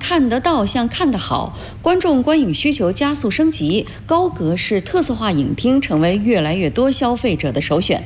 看得到，像看得好，观众观影需求加速升级，高格式特色化影厅成为越来越多消费者的首选。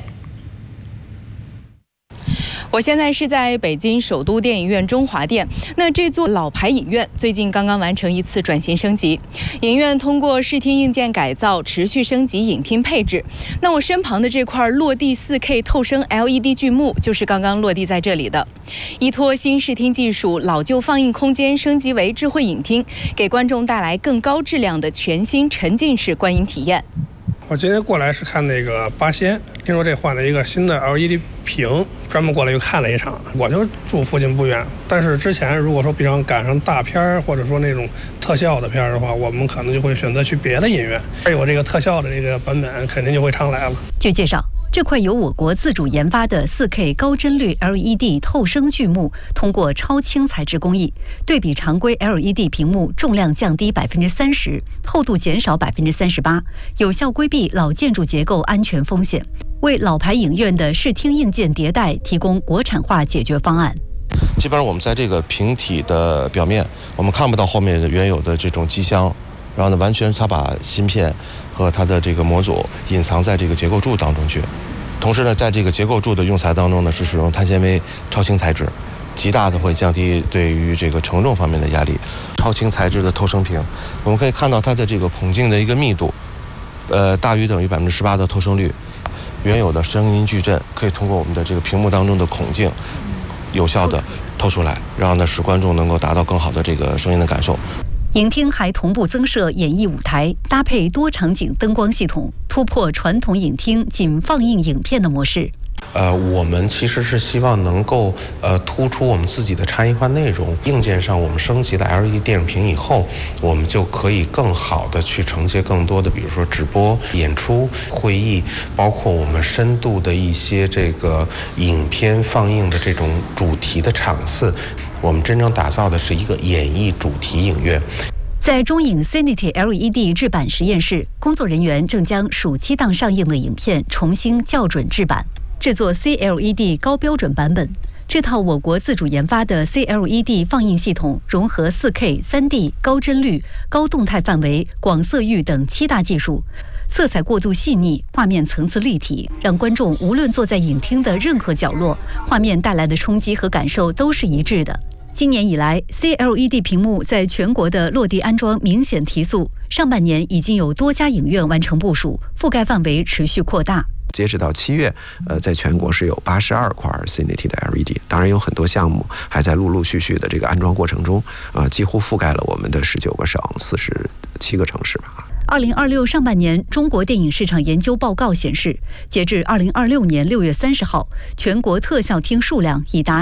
我现在是在北京首都电影院中华店。那这座老牌影院最近刚刚完成一次转型升级，影院通过视听硬件改造，持续升级影厅配置。那我身旁的这块落地 4K 透声 LED 巨幕就是刚刚落地在这里的。依托新视听技术，老旧放映空间升级为智慧影厅，给观众带来更高质量的全新沉浸式观影体验。 我今天过来是看那个八仙，听说这换了一个新的 LED 屏，专门过来又看了一场。我就住附近不远，但是之前如果说比方赶上大片或者说那种特效的片的话，我们可能就会选择去别的影院。有这个特效的这个版本，肯定就会常来了。 据介绍，这块由我国自主研发的 4K 高帧率 LED 透声巨幕，通过超轻材质工艺，对比常规 LED 屏幕重量降低30%，厚度减少38%，有效规避老建筑结构安全风险，为老牌影院的视听硬件迭代提供国产化解决方案。 基本上我们在这个屏体的表面，我们看不到后面的原有的这种机箱，然后呢，完全它把芯片和它的这个模组隐藏在这个结构柱当中去。同时呢，在这个结构柱的用材当中呢，是使用碳纤维超轻材质，极大的会降低对于这个承重方面的压力。超轻材质的透声屏，我们可以看到它的这个孔径的一个密度，大于等于18%的透声率。原有的声音矩阵可以通过我们的这个屏幕当中的孔径，有效的透出来，然后呢，使观众能够达到更好的这个声音的感受。 影厅还同步增设演艺舞台，搭配多场景灯光系统，突破传统影厅仅放映影片的模式。 我们其实是希望能够突出我们自己的差异化内容。硬件上我们升级了 LED 电影屏以后，我们就可以更好的去承接更多的，比如说直播、演出、会议，包括我们深度的一些这个影片放映的这种主题的场次。我们真正打造的是一个演艺主题影院。 在中影 Cinity LED 制版实验室，工作人员正将暑期档上映的影片重新校准制版，制作 CLED 高标准版本。这套我国自主研发的 CLED 放映系统融合 4K、3D、高帧率、高动态范围、广色域等7大技术，色彩过渡细腻，画面层次立体，让观众无论坐在影厅的任何角落，画面带来的冲击和感受都是一致的。今年以来 ，CLED 屏幕在全国的落地安装明显提速，上半年已经有多家影院完成部署，覆盖范围持续扩大。 截止到7月，在全国是有82块 Cinity 的 LED， 当然有很多项目还在陆陆续续的这个安装过程中，几乎覆盖了我们的19个省、47个城市吧。 2026上半年中国电影市场研究报告显示，截至2026年6月30号，全国特效厅数量已达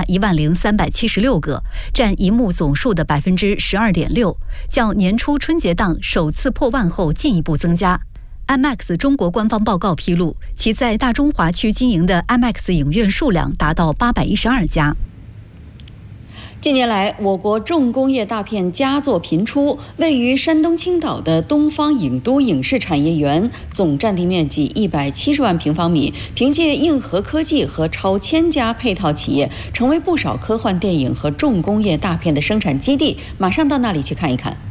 10376个，占银幕总数的12.6%，较年初春节档首次破万后进一步增加。IMAX 中国官方报告披露，其在大中华区经营的 IMAX 影院数量达到812家。 近年来，我国重工业大片佳作频出。位于山东青岛的东方影都影视产业园，总占地面积170万平方米，凭借硬核科技和超1000家配套企业，成为不少科幻电影和重工业大片的生产基地。马上到那里去看一看。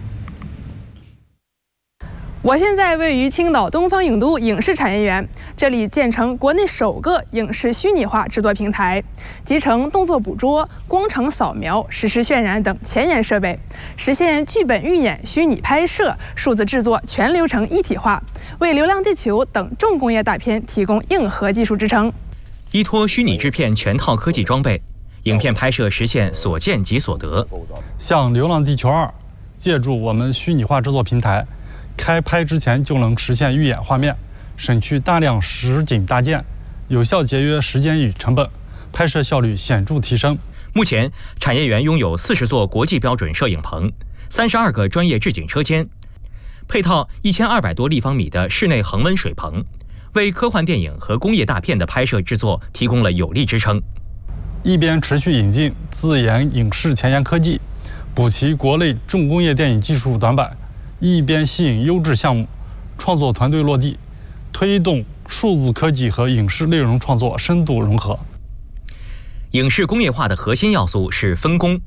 我现在位于青岛东方影都影视产业园，这里建成国内首个影视虚拟化制作平台，集成动作捕捉、光场扫描、实时渲染等前沿设备，实现剧本预演、虚拟拍摄、数字制作全流程一体化，为《流浪地球》等重工业大片提供硬核技术支撑。 依托虚拟制片全套科技装备，影片拍摄实现所见即所得。 像《流浪地球2》，借助我们虚拟化制作平台，开拍之前就能实现预演画面，省去大量实景搭建，有效节约时间与成本，拍摄效率显著提升。 目前，产业园拥有40座国际标准摄影棚，32个专业置景车间，配套1200多立方米的室内恒温水棚，为科幻电影和工业大片的拍摄制作提供了有力支撑。 一边持续引进自研影视前沿科技，补齐国内重工业电影技术短板，一边吸引优质项目、创作团队落地，推动数字科技和影视内容创作深度融合。 影视工业化的核心要素是分工，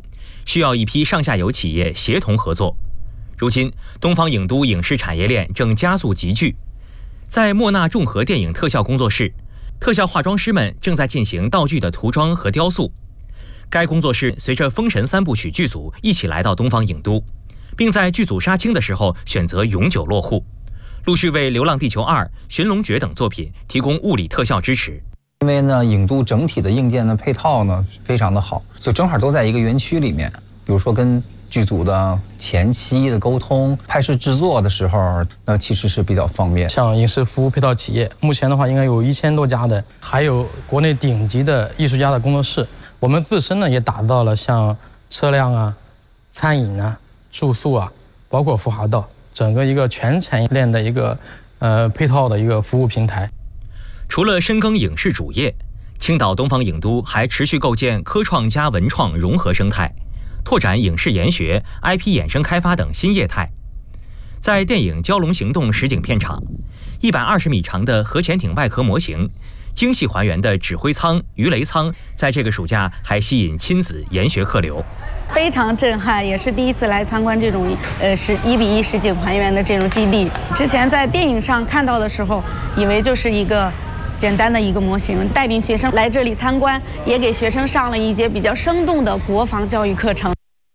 需要一批上下游企业协同合作。如今，东方影都影视产业链正加速集聚。在莫纳众合电影特效工作室，特效化妆师们正在进行道具的涂装和雕塑。该工作室随着《封神3部曲》剧组一起来到东方影都，并在剧组杀青的时候选择永久落户，陆续为《流浪地球2》《寻龙诀》等作品提供物理特效支持。 因为呢，影都整体的硬件的配套呢非常的好，就正好都在一个园区里面。比如说跟剧组的前期的沟通、拍摄制作的时候，那其实是比较方便。 像影视服务配套企业，目前的话应该有1000多家的，还有国内顶级的艺术家的工作室。我们自身呢也打造了像车辆啊、餐饮啊、住宿啊，包括服化道，整个一个全产业链的一个配套的一个服务平台。 除了深耕影视主业，青岛东方影都还持续构建科创加文创融合生态，拓展影视研学、IP 衍生开发等新业态。在电影《蛟龙行动》实景片场，120米长的核潜艇外壳模型，精细还原的指挥舱、鱼雷舱，在这个暑假还吸引亲子研学客流。 非常震撼，也是第一次来参观这种1:1实景还原的这种基地。之前在电影上看到的时候，以为就是一个简单的一个模型。带领学生来这里参观，也给学生上了一节比较生动的国防教育课程。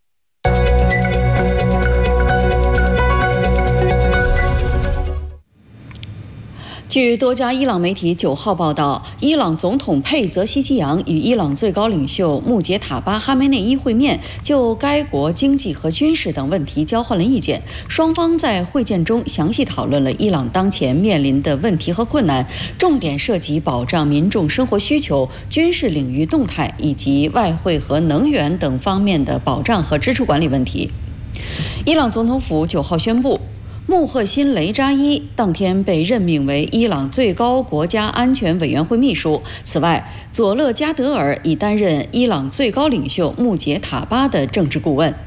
据多家伊朗媒体9号报道，伊朗总统佩泽希奇扬与伊朗最高领袖穆杰塔巴哈梅内伊会面，就该国经济和军事等问题交换了意见。双方在会见中详细讨论了伊朗当前面临的问题和困难，重点涉及保障民众生活需求、军事领域动态以及外汇和能源等方面的保障和支出管理问题。伊朗总统府9号宣布，穆赫辛·雷扎伊当天被任命为伊朗最高国家安全委员会秘书。此外，佐勒加德尔已担任伊朗最高领袖穆杰塔巴的政治顾问。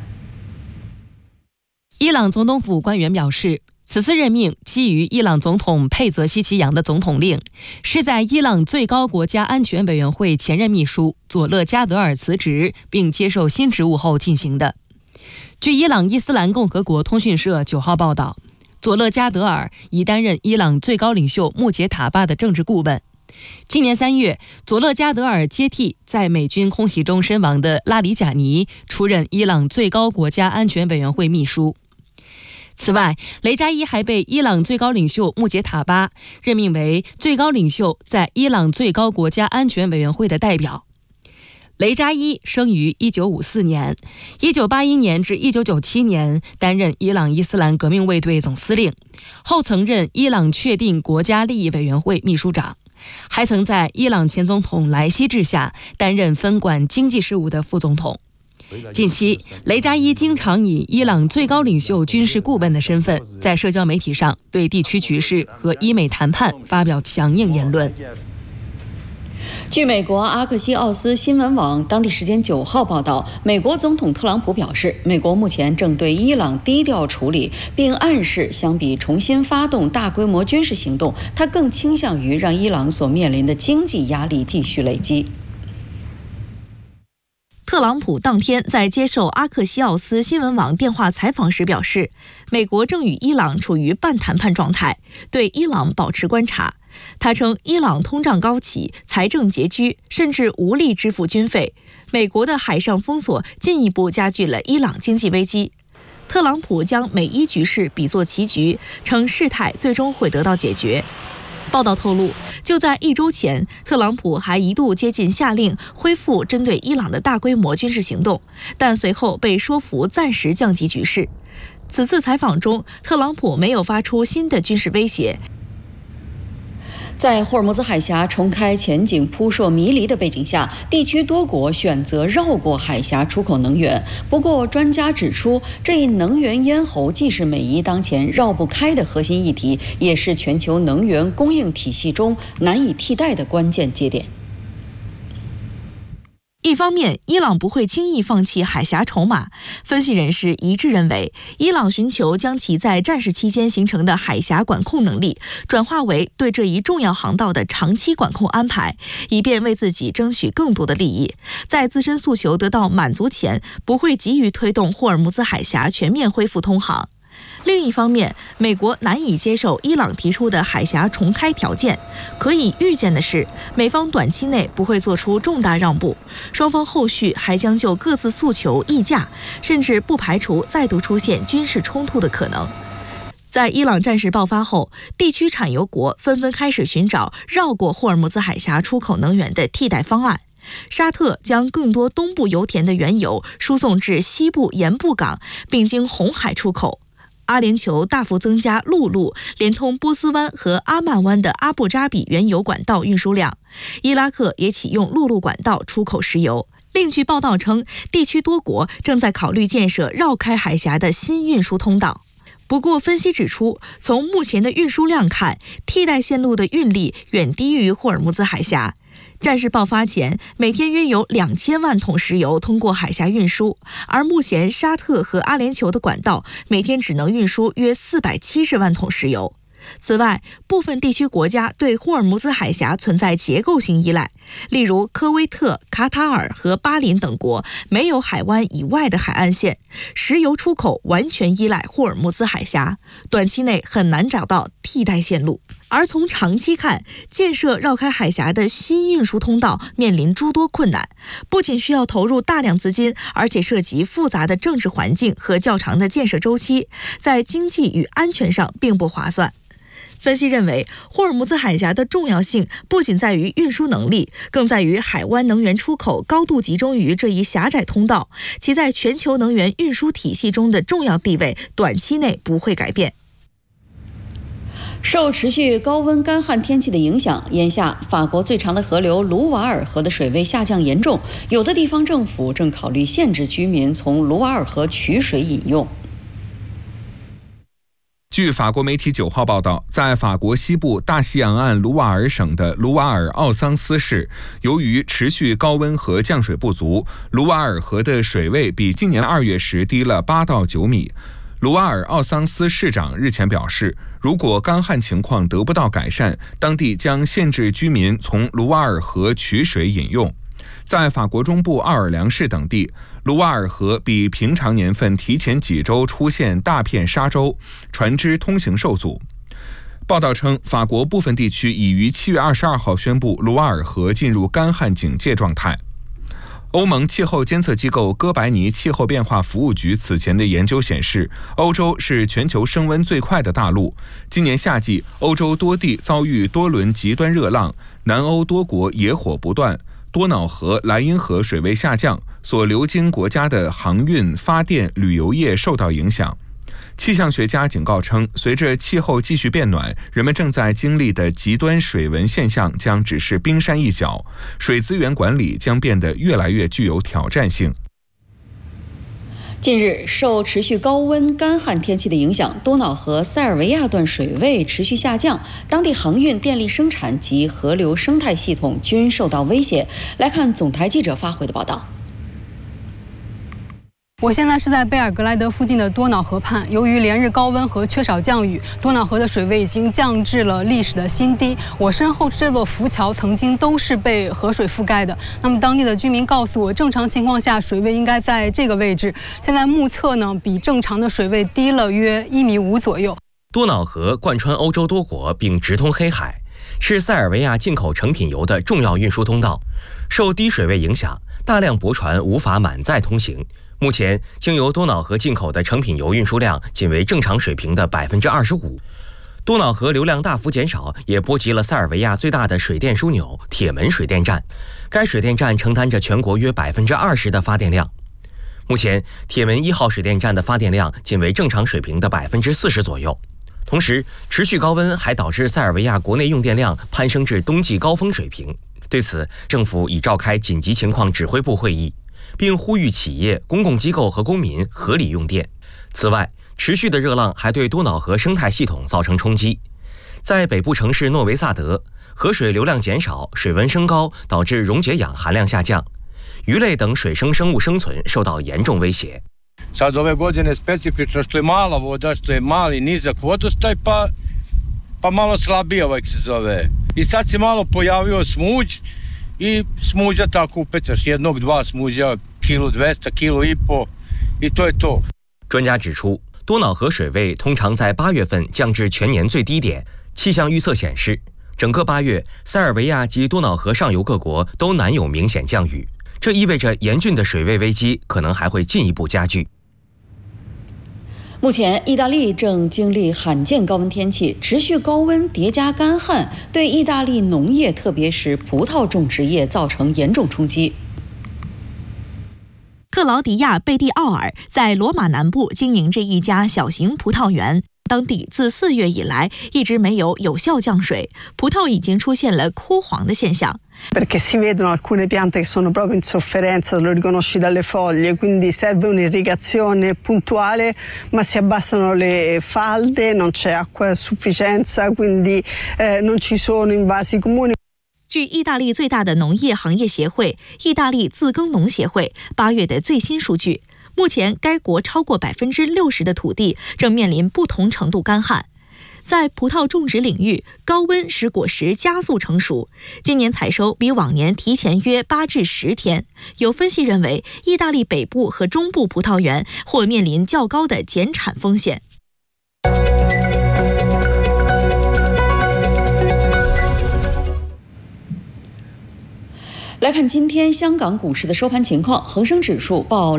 伊朗总统府官员表示，此次任命基于伊朗总统佩泽希奇扬的总统令，是在伊朗最高国家安全委员会前任秘书佐勒加德尔辞职并接受新职务后进行的。据伊朗伊斯兰共和国通讯社9号报道，佐勒加德尔已担任伊朗最高领袖穆杰塔巴的政治顾问。今年3月，佐勒加德尔接替在美军空袭中身亡的拉里贾尼出任伊朗最高国家安全委员会秘书。此外，雷扎伊还被伊朗最高领袖穆杰塔巴任命为最高领袖在伊朗最高国家安全委员会的代表。雷扎伊生于1954年，1981年至1997年担任伊朗伊斯兰革命卫队总司令，后曾任伊朗确定国家利益委员会秘书长，还曾在伊朗前总统莱西治下担任分管经济事务的副总统。近期，雷扎伊经常以伊朗最高领袖军事顾问的身份，在社交媒体上对地区局势和伊美谈判发表强硬言论。 据美国阿克西奥斯新闻网当地时间9号报道，美国总统特朗普表示，美国目前正对伊朗低调处理，并暗示相比重新发动大规模军事行动，他更倾向于让伊朗所面临的经济压力继续累积。 特朗普当天在接受阿克西奥斯新闻网电话采访时表示，美国正与伊朗处于半谈判状态，对伊朗保持观察。他称，伊朗通胀高企，财政拮据，甚至无力支付军费。美国的海上封锁进一步加剧了伊朗经济危机。特朗普将美伊局势比作棋局，称事态最终会得到解决。报道透露，就在1周前，特朗普还一度接近下令恢复针对伊朗的大规模军事行动，但随后被说服暂时降级局势。此次采访中，特朗普没有发出新的军事威胁。 在霍尔木兹海峡重开前景扑朔迷离的背景下，地区多国选择绕过海峡出口能源。不过，专家指出，这一能源咽喉既是美伊当前绕不开的核心议题，也是全球能源供应体系中难以替代的关键节点。 一方面，伊朗不会轻易放弃海峡筹码。分析人士一致认为，伊朗寻求将其在战事期间形成的海峡管控能力转化为对这一重要航道的长期管控安排，以便为自己争取更多的利益。在自身诉求得到满足前，不会急于推动霍尔木兹海峡全面恢复通航。另一方面，美国难以接受伊朗提出的海峡重开条件。可以预见的是，美方短期内不会做出重大让步，双方后续还将就各自诉求议价，甚至不排除再度出现军事冲突的可能。在伊朗战事爆发后，地区产油国纷纷开始寻找绕过霍尔木兹海峡出口能源的替代方案。沙特将更多东部油田的原油输送至西部盐布港，并经红海出口。阿联酋大幅增加陆路连通波斯湾和阿曼湾的阿布扎比原油管道运输量，伊拉克也启用陆路管道出口石油。另据报道称，地区多国正在考虑建设绕开海峡的新运输通道。不过，分析指出，从目前的运输量看，替代线路的运力远低于霍尔木兹海峡。战事爆发前，每天约有2000万桶石油通过海峡运输，而目前沙特和阿联酋的管道每天只能运输约470万桶石油。此外，部分地区国家对霍尔木兹海峡存在结构性依赖，例如科威特、卡塔尔和巴林等国没有海湾以外的海岸线，石油出口完全依赖霍尔木兹海峡，短期内很难找到替代线路。而从长期看，建设绕开海峡的新运输通道面临诸多困难，不仅需要投入大量资金，而且涉及复杂的政治环境和较长的建设周期，在经济与安全上并不划算。分析认为，霍尔木兹海峡的重要性不仅在于运输能力，更在于海湾能源出口高度集中于这一狭窄通道，其在全球能源运输体系中的重要地位短期内不会改变。 受持续高温干旱天气的影响，眼下法国最长的河流卢瓦尔河的水位下降严重，有的地方政府正考虑限制居民从卢瓦尔河取水饮用。 据法国媒体9号报道，在法国西部大西洋岸卢瓦尔省的卢瓦尔奥桑斯市，由于持续高温和降水不足，卢瓦尔河的水位比今年2月时低了8到9米。卢瓦尔奥桑斯市长日前表示，如果干旱情况得不到改善，当地将限制居民从卢瓦尔河取水饮用。在法国中部奥尔良市等地，卢瓦尔河比平常年份提前几周出现大片沙洲，船只通行受阻。报道称，法国部分地区已于7月22号宣布卢瓦尔河进入干旱警戒状态。欧盟气候监测机构哥白尼气候变化服务局此前的研究显示，欧洲是全球升温最快的大陆。今年夏季，欧洲多地遭遇多轮极端热浪，南欧多国野火不断，多瑙河、莱茵河水位下降，所流经国家的航运、发电、旅游业受到影响。气象学家警告称，随着气候继续变暖，人们正在经历的极端水文现象将只是冰山一角，水资源管理将变得越来越具有挑战性。 近日，受持续高温干旱天气的影响，多瑙河塞尔维亚段水位持续下降，当地航运、电力生产及河流生态系统均受到威胁。来看总台记者发回的报道。 我现在是在贝尔格莱德附近的多瑙河畔，由于连日高温和缺少降雨，多瑙河的水位已经降至了历史的新低。我身后这座浮桥曾经都是被河水覆盖的。那么当地的居民告诉我，正常情况下水位应该在这个位置，现在目测呢比正常的水位低了约1.5米左右。 多瑙河贯穿欧洲多国并直通黑海，是塞尔维亚进口成品油的重要运输通道。受低水位影响，大量驳船无法满载通行。目前，经由多瑙河进口的成品油运输量仅为正常水平的25%。多瑙河流量大幅减少，也波及了塞尔维亚最大的水电枢纽铁门水电站。该水电站承担着全国约20%的发电量。目前，铁门1号水电站的发电量仅为正常水平的40%左右。同时，持续高温还导致塞尔维亚国内用电量攀升至冬季高峰水平。对此，政府已召开紧急情况指挥部会议，并呼吁企业、公共机构和公民合理用电。此外，持续的热浪还对多瑙河生态系统造成冲击。在北部城市诺维萨德，河水流量减少，水温升高，导致溶解氧含量下降。 鱼类等水生生物生存受到严重威胁。 Sad ove godine specifično što je mala voda, što je mali nizak vodostaj, pa malo slabije se zove. I sad se malo pojavio smuđ i smuđa tako upečaš jednog, dva smuđa, 1,2 1,5 kg i to je to。 专家指出，多瑙河水位通常在8月份降至全年最低点。气象预测显示，整个8月，塞尔维亚及多瑙河上游各国都难有明显降雨，这意味着严峻的水位危机可能还会进一步加剧。 目前，意大利正经历罕见高温天气，持续高温叠加干旱，对意大利农业，特别是葡萄种植业造成严重冲击。 克劳迪亚·贝蒂奥尔在罗马南部经营着一家小型葡萄园。当地自4月以来一直没有有效降水，葡萄已经出现了枯黄的现象。 Perché si vedono alcune piante che sono proprio in sofferenza, lo riconosci dalle foglie, quindi serve un'irrigazione puntuale, ma si abbassano le falde, non c'è acqua a sufficienza, quindi non ci sono invasi comuni。 据意大利最大的农业行业协会——意大利自耕农协会8月的最新数据。目前，该国超过60%的土地正面临不同程度干旱。在葡萄种植领域，高温使果实加速成熟。今年采收比往年提前约8至10天。有分析认为，意大利北部和中部葡萄园或面临较高的减产风险。 来看今天香港股市的收盘情况，恒生指数报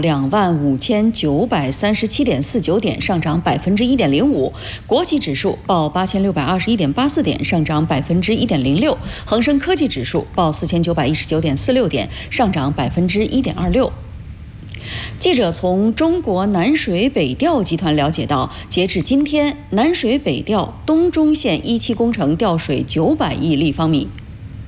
25,937.49点，上涨1.05%；国企指数报8,621.84点，上涨1.06%；恒生科技指数报4,919.46点，上涨1.26%。记者从中国南水北调集团了解到，截至今天，南水北调东中线1期工程调水900亿立方米。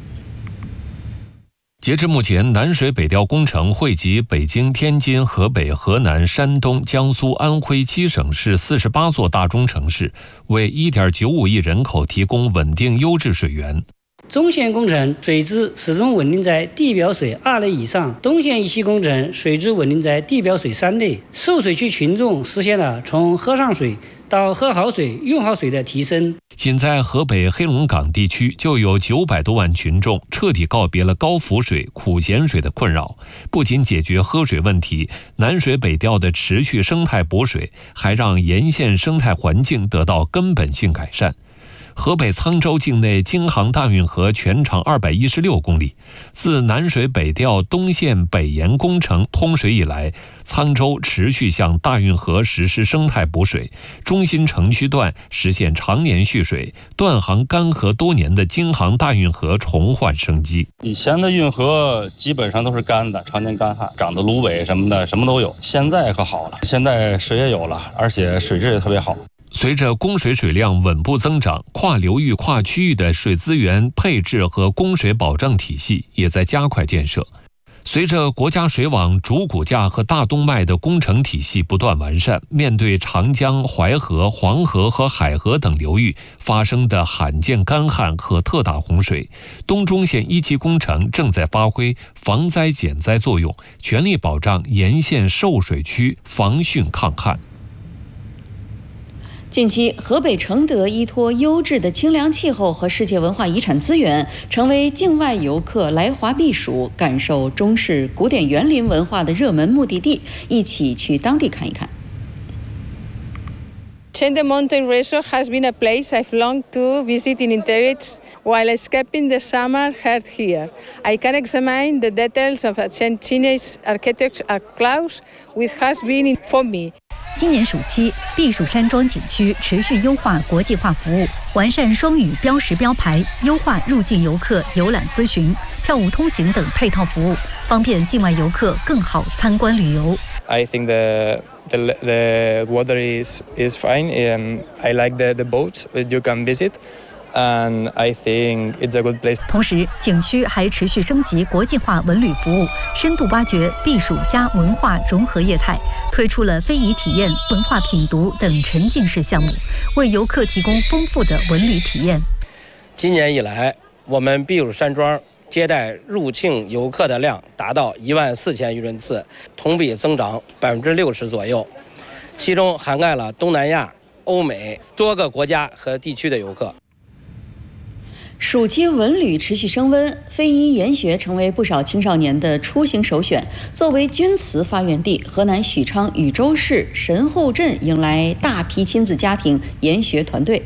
截至目前，南水北调工程惠及北京、天津、河北、河南、山东、江苏、安徽7省市48座大中城市，为1.95亿人口提供稳定优质水源。 中线工程水质始终稳定在地表水2类以上，东线1期工程水质稳定在地表水3类，受水区群众实现了从喝上水到喝好水、用好水的提升。 仅在河北黑龙岗地区，就有900多万群众彻底告别了高浮水、苦咸水的困扰。不仅解决喝水问题，南水北调的持续生态补水，还让沿线生态环境得到根本性改善。河北沧州境内京杭大运河全长216公里，自南水北调东线北延工程通水以来，沧州持续向大运河实施生态补水，中心城区段实现常年蓄水，断航干涸多年的京杭大运河重焕生机。 以前的运河基本上都是干的，常年干旱，长的芦苇什么的什么都有，现在可好了，现在水也有了，而且水质也特别好。 随着供水水量稳步增长，跨流域、跨区域的水资源配置和供水保障体系也在加快建设。随着国家水网主骨架和大动脉的工程体系不断完善，面对长江、淮河、黄河和海河等流域发生的罕见干旱和特大洪水，东中线1期工程正在发挥防灾减灾作用，全力保障沿线受水区防汛抗旱。 近期，河北承德依托优质的清凉气候和世界文化遗产资源，成为境外游客来华避暑、感受中式古典园林文化的热门目的地。一起去当地看一看。 Chende Mountain Resort has been a place I've longed to visit in interiors while escaping the summer heat here. I can examine the details of ancient Chinese architecture up close, which has been for me. 今年暑期，避暑山庄景区持续优化国际化服务，完善双语标识标牌，优化入境游客游览咨询、票务通行等配套服务，方便境外游客更好参观旅游。 I think the water is fine. I like the boats that you can visit. And I think it's a good place. 同时，景区还持续升级国际化文旅服务，深度挖掘避暑加文化融合业态，推出了非遗体验、文化品读等沉浸式项目，为游客提供丰富的文旅体验。 今年以来，我们避暑山庄接待入境游客的量达到14000余人次，同比增长60%左右，其中涵盖了东南亚、欧美多个国家和地区的游客。 暑期文旅持续升温，非遗研学成为不少青少年的出行首选。作为钧瓷发源地，河南许昌禹州市神后镇迎来大批亲子家庭研学团队。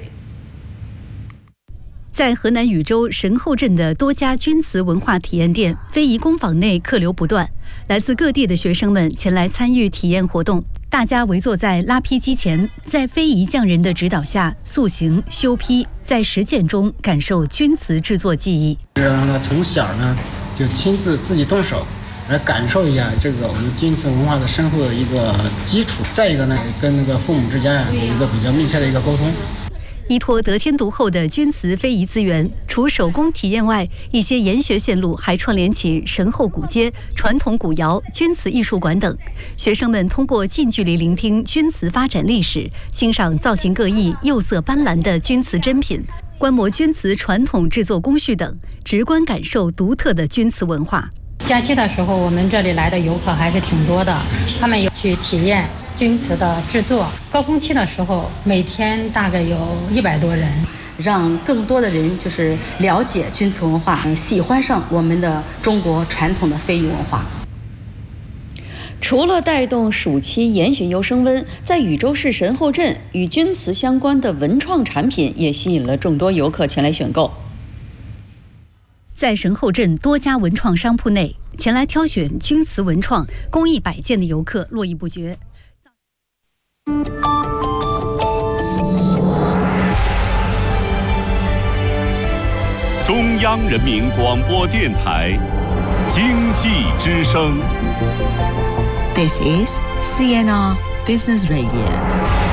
在河南禹州神后镇的多家钧瓷文化体验店、非遗工坊内客流不断，来自各地的学生们前来参与体验活动。大家围坐在拉坯机前，在非遗匠人的指导下塑形、修坯，在实践中感受钧瓷制作技艺。 从小呢就亲自自己动手来感受一下这个我们钧瓷文化的深厚的一个基础。再一个呢，跟那个父母之间有一个比较密切的一个沟通。 依托得天独厚的钧瓷非遗资源，除手工体验外，一些研学线路还串联起神后古街、传统古窑、钧瓷艺术馆等。学生们通过近距离聆听钧瓷发展历史，欣赏造型各异、釉色斑斓的钧瓷珍品，观摩钧瓷传统制作工序等，直观感受独特的钧瓷文化。 假期的时候，我们这里来的游客还是挺多的，他们有去体验钧瓷的制作。高峰期的时候，每天大概有100多人， 让更多的人就是了解钧瓷文化，喜欢上我们的中国传统的非遗文化。 除了带动暑期研学优升温，在禹州市神后镇，与钧瓷相关的文创产品也吸引了众多游客前来选购。 在神后镇多家文创商铺内，前来挑选钧瓷文创、工艺摆件的游客络绎不绝。 中央人民广播电台经济之声。 This is CNR Business Radio.